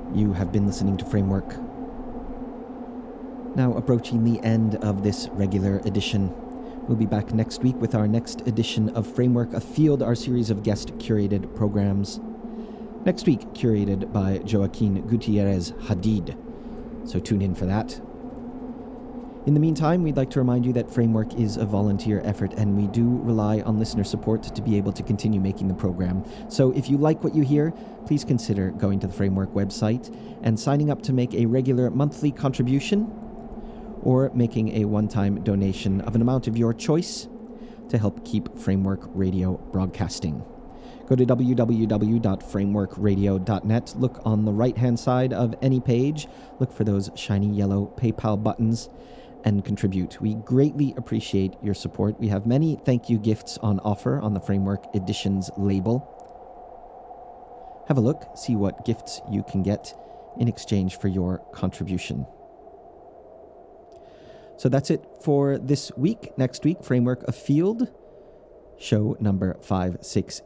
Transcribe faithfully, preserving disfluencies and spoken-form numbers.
You have been listening to Framework. Now approaching the end of this regular edition. We'll be back next week with our next edition of Framework Afield, our series of guest-curated programs. Next week, curated by Joaquin Gutierrez Hadid. So tune in for that. In the meantime, we'd like to remind you that Framework is a volunteer effort, and we do rely on listener support to be able to continue making the program. So if you like what you hear, please consider going to the Framework website and signing up to make a regular monthly contribution, or making a one-time donation of an amount of your choice to help keep Framework Radio broadcasting. Go to w w w dot framework radio dot net, look on the right-hand side of any page, look for those shiny yellow PayPal buttons, and contribute. We greatly appreciate your support. We have many thank you gifts on offer on the Framework Editions label. Have a look, see what gifts you can get in exchange for your contribution. So that's it for this week. Next week, Framework Afield, show number five six